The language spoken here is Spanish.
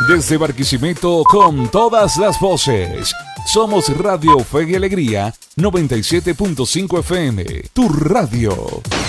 Desde Barquisimeto con todas las voces. Somos Radio Fe y Alegría 97.5 FM, tu radio.